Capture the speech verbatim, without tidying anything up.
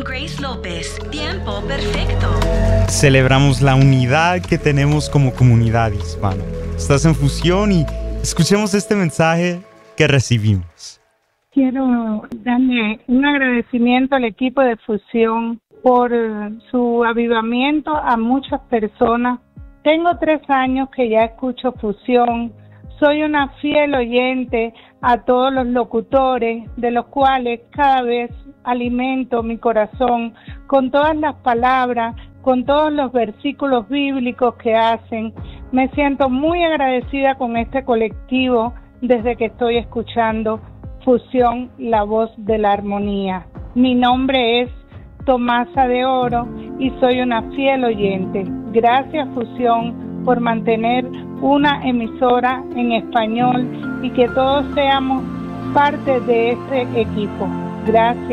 Grace López. Tiempo perfecto. Celebramos la unidad que tenemos como comunidad hispana. Estás en Fusión y escuchemos este mensaje que recibimos. Quiero darle un agradecimiento al equipo de Fusión por su avivamiento a muchas personas. Tengo tres años que ya escucho Fusión. Soy una fiel oyente a todos los locutores, de los cuales cada vez alimento mi corazón con todas las palabras, con todos los versículos bíblicos que hacen. Me siento muy agradecida con este colectivo desde que estoy escuchando Fusión, la voz de la armonía. Mi nombre es Tomasa de Oro y soy una fiel oyente. Gracias, Fusión, por mantener una emisora en español y que todos seamos parte de este equipo. Gracias.